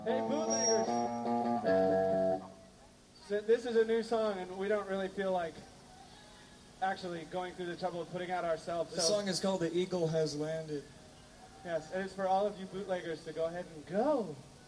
Hey, bootleggers! So this is a new song, and we don't really feel like actually going through the trouble of putting out ourselves. This song is called "The Eagle Has Landed." Yes, it is for all of you bootleggers to go ahead and go.